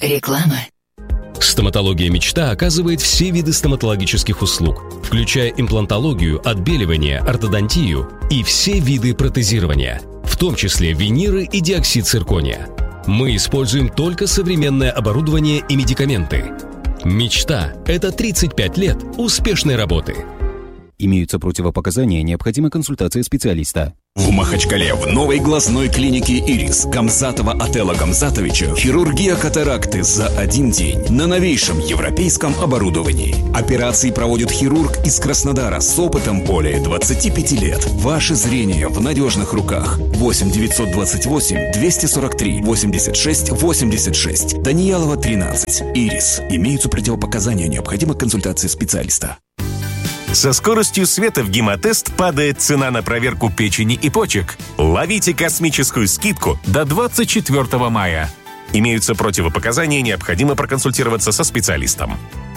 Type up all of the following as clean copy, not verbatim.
Реклама. Стоматология «Мечта» оказывает все виды стоматологических услуг, включая имплантологию, отбеливание, ортодонтию и все виды протезирования, в том числе виниры и диоксид циркония. Мы используем только современное оборудование и медикаменты. «Мечта» — это 35 лет успешной работы. Имеются противопоказания, необходима консультация специалиста. В Махачкале в новой глазной клинике «Ирис» Гамзатова Атела Гамзатовича хирургия катаракты за один день на новейшем европейском оборудовании. Операции проводит хирург из Краснодара с опытом более 25 лет. Ваше зрение в надежных руках. 8 928 243 86 86. Даниялова, 13. «Ирис». Имеются противопоказания, необходима консультация специалиста. Со скоростью света в Гемотест падает цена на проверку печени и почек. Ловите космическую скидку до 24 мая. Имеются противопоказания, необходимо проконсультироваться со специалистом.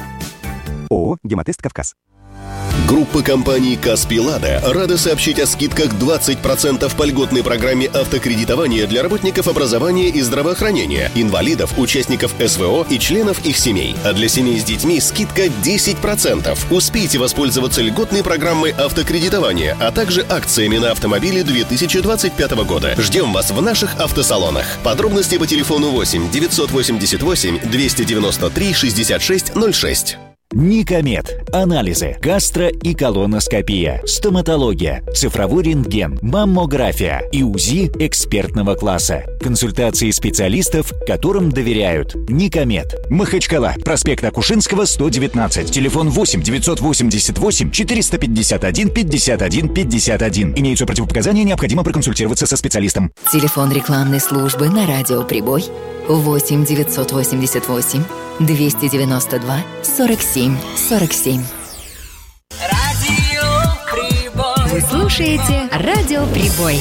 ООО «Гемотест Кавказ». Группа компаний «Каспий-Лада» рада сообщить о скидках 20% по льготной программе автокредитования для работников образования и здравоохранения, инвалидов, участников СВО и членов их семей. А для семей с детьми скидка 10%. Успейте воспользоваться льготной программой автокредитования, а также акциями на автомобили 2025 года. Ждем вас в наших автосалонах. Подробности по телефону 8 988 293 66 06. Никомед. Анализы. Гастро- и колоноскопия. Стоматология. Цифровой рентген. Маммография. И УЗИ экспертного класса. Консультации специалистов, которым доверяют. Никомед. Махачкала. Проспект Акушинского, 119. Телефон 8 988 451 51 51. Имеются противопоказания, необходимо проконсультироваться со специалистом. Телефон рекламной службы на радио «Прибой» 8 988 292 47 47. Радио Прибой. Вы слушаете Радио Прибой.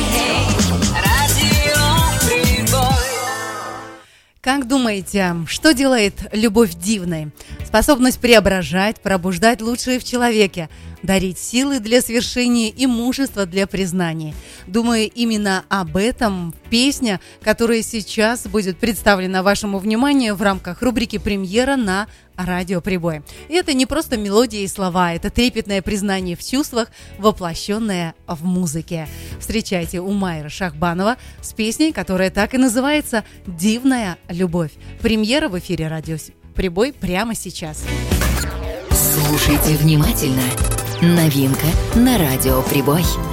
Радио Прибой. Как думаете, что делает любовь дивной? Способность преображать, пробуждать лучшее в человеке, дарить силы для свершения и мужество для признания. Думаю, именно об этом песня, которая сейчас будет представлена вашему вниманию в рамках рубрики «Премьера» на радио «Прибой». И это не просто мелодия и слова, это трепетное признание в чувствах, воплощенное в музыке. Встречайте Умайра Шахбанова с песней, которая так и называется «Дивная любовь». Премьера в эфире радио «Прибой» прямо сейчас. Слушайте внимательно. Новинка на радио «Прибой».